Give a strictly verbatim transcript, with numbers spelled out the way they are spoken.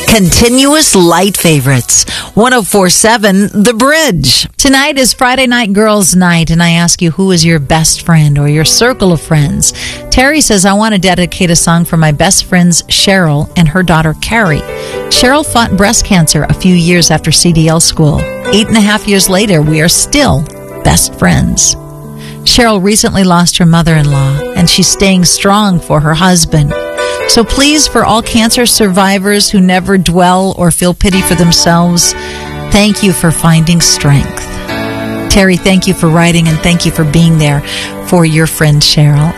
Continuous light favorites. one oh four point seven The Bridge. Tonight is Friday Night Girls Night, and I ask you, who is your best friend or your circle of friends? Terry says, I want to dedicate a song for my best friends Cheryl and her daughter Carrie. Cheryl fought breast cancer a few years after C D L school. Eight and a half years later, we are still best friends. Cheryl recently lost her mother-in-law, and she's staying strong for her husband. So please, for all cancer survivors who never dwell or feel pity for themselves, thank you for finding strength. Terry, thank you for writing, and thank you for being there for your friend Cheryl.